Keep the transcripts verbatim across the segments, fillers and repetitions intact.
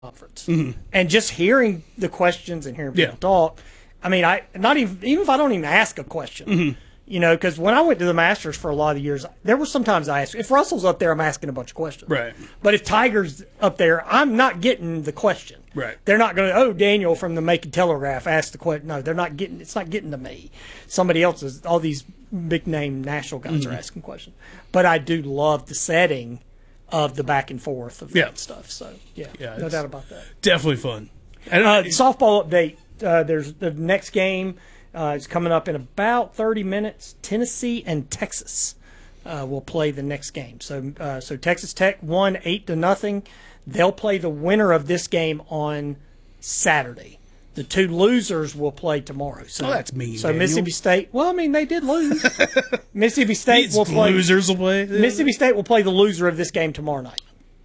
conference. Mm-hmm. And just hearing the questions and hearing people yeah. talk, I mean, I not even even if I don't even ask a question, mm-hmm. you know, because when I went to the Masters for a lot of the years, there were sometimes I asked, if Russell's up there, I'm asking a bunch of questions. Right. But if Tiger's up there, I'm not getting the question. Right. They're not going to, oh, Daniel from the Macon Telegraph asked the question. No, they're not getting, it's not getting to me. Somebody else is, all these big name national guys mm-hmm. are asking questions. But I do love the setting of the back and forth of yeah. that stuff. So, yeah, yeah no doubt about that. Definitely fun. Uh, softball update. Uh, there's the next game uh, is coming up in about thirty minutes. Tennessee and Texas uh, will play the next game. So, uh, so Texas Tech won eight to nothing. They'll play the winner of this game on Saturday. The two losers will play tomorrow. So oh, that's mean. So Daniel. Mississippi State. Well, I mean, they did lose. Mississippi State These will play. Losers will play. Mississippi State will play the loser of this game tomorrow night.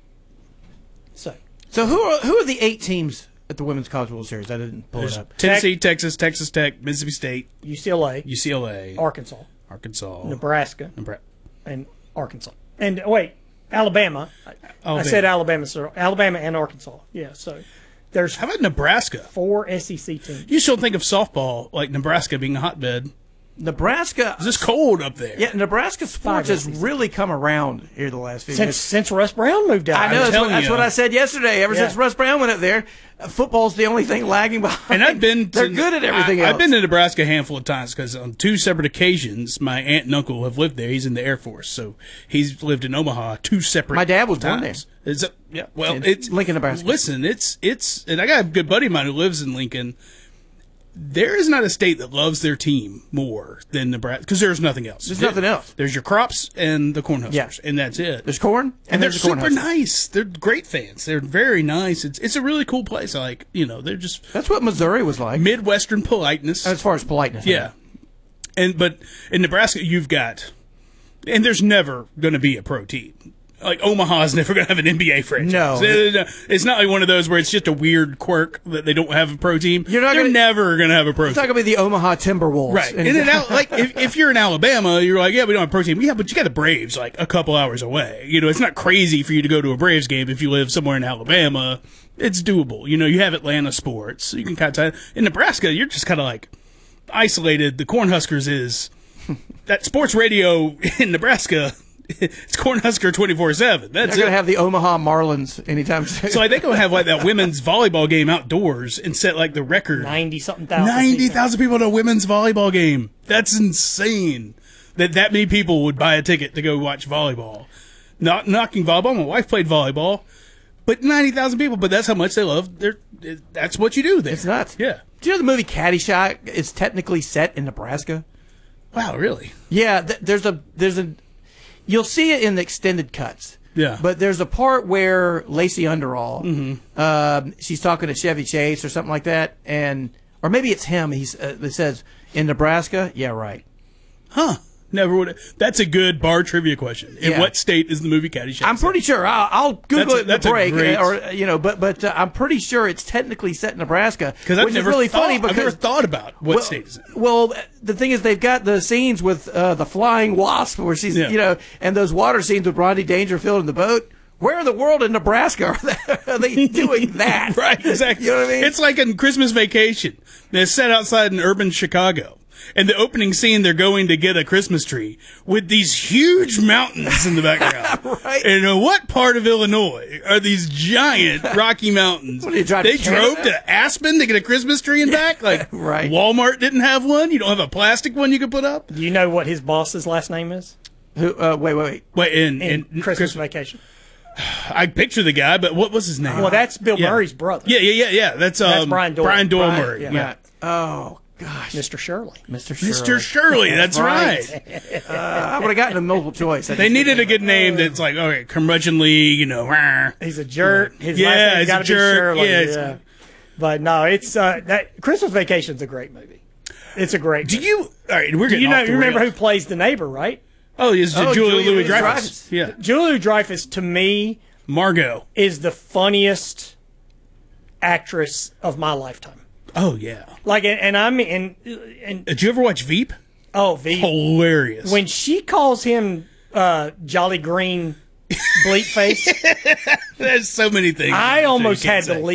So, so who are who are the eight teams at the Women's College World Series? I didn't pull There's it up. Tennessee, Tech, Texas, Texas Tech, Mississippi State, U C L A, U C L A, Arkansas, Arkansas, Nebraska, Nebra- and Arkansas. And wait, Alabama. Alabama. I said Alabama, so Alabama and Arkansas. Yeah, so there's How about Nebraska? four S E C teams. You still think of softball like Nebraska being a hotbed. Nebraska. It's just cold up there. Yeah, Nebraska sports has really come around here the last few Since, years. since Russ Brown moved out. I know, that's, what, that's what I said yesterday. Ever Yeah. since Russ Brown went up there, uh, football's the only thing lagging behind. And I've been to, They're good at everything I, else. I've been to Nebraska a handful of times because on two separate occasions, my aunt and uncle have lived there. He's in the Air Force, so he's lived in Omaha two separate My dad was born times. Is it, yeah, well, In it's Lincoln, Nebraska. Listen, it's it's, and I got a good buddy of mine who lives in Lincoln. There is not a state that loves their team more than Nebraska because there's nothing else. There's nothing else. There's your crops and the Cornhuskers, Yeah. and that's it. There's corn, and, And they're there's the super Cornhuskers. nice. They're great fans. They're very nice. It's it's a really cool place. I like, you know, they're just That's what Missouri was like, Midwestern politeness. as far as politeness. Yeah. And but in Nebraska you've got, and there's never going to be a pro team. Like Omaha's never going to have an N B A franchise. No. It's not like one of those where it's just a weird quirk that they don't have a pro team. You're not They're gonna- never going to have a pro It's team. not going to be the Omaha Timberwolves. Right. And in Al- like if, if you're in Alabama, you're like, yeah, we don't have a pro team. Yeah, but you got the Braves like a couple hours away. You know, it's not crazy for you to go to a Braves game if you live somewhere in Alabama. It's doable. You know, you have Atlanta sports. You can kind of in Nebraska, you're just kind of like isolated. The Cornhuskers is that sports radio in Nebraska. It's Cornhusker twenty-four seven. They're That's going to it. have the Omaha Marlins anytime soon. So I think I'll have like that women's volleyball game outdoors and set like the record. ninety-something thousand. ninety thousand people at a women's volleyball game. That's insane. That that many people would buy a ticket to go watch volleyball. Not knocking volleyball. My wife played volleyball. But ninety thousand people. But that's how much they love. They're, that's what you do there. It's nuts. Yeah. Do you know the movie Caddyshack is technically set in Nebraska? Wow, really? Yeah, th- there's a there's a you'll see it in the extended cuts. Yeah. But there's a part where Lacey Underall, Mm-hmm. um, she's talking to Chevy Chase or something like that, and or maybe it's him. He's uh, it says in Nebraska. Yeah, right. Huh. Never would. That's a good bar trivia question. In Yeah. what state is the movie Caddyshack? I'm pretty sure. I'll, I'll Google That's a- it in that's the a break, great- or you know, but but uh, I'm pretty sure it's technically set in Nebraska, Because I've which never is really thought, funny because I've never thought about what well, state is it. Well, the thing is, they've got the scenes with uh, the flying wasp, where she's, Yeah. you know, and those water scenes with Rodney Dangerfield in the boat. Where in the world in Nebraska are they, are they doing that? Right, exactly. You know what I mean? It's like in Christmas Vacation. They're set outside in urban Chicago. And the opening scene, they're going to get a Christmas tree with these huge mountains in the background. Right. And in what part of Illinois are these giant Rocky Mountains? What, do you drive to they drove Canada? to Aspen to get a Christmas tree in back? Like, Right. Walmart didn't have one? You don't have a plastic one you could put up? Do you know what his boss's last name is? Who? Uh, wait, wait, wait. Wait, in, In, in Christmas Vacation. I picture the guy, but what was his name? Well, that's Bill Yeah. Murray's brother. Yeah, yeah, yeah, yeah. That's, um, That's Brian Doyle. Brian Doyle Brian, Murray. yeah. Yeah. Oh gosh, Mister Shirley. Mister Shirley. Mister Shirley, that's Right. right. Uh, I would have gotten a multiple choice. I They just needed didn't. a good name that's like, okay, curmudgeonly, you know. rah. He's a jerk. His Yeah, last name's he's a got to be jerk. Shirley. Yeah, Yeah, it's- But no, it's uh, that Christmas Vacation's a great movie. It's a great. Do movie. you? All right, we're Do getting you know? off the You remember who rails. plays the neighbor, right? Oh, it's Oh, Julia Julia Louis Louis Dreyfus. Dreyfus. Yeah, Julia Dreyfus, to me, Margot. is the funniest actress of my lifetime. Oh yeah. Like, and, and I'm and and Did you ever watch Veep? oh, V. Hilarious. When she calls him uh, Jolly Green bleep face. There's so many things. I almost you can't had to say. leave.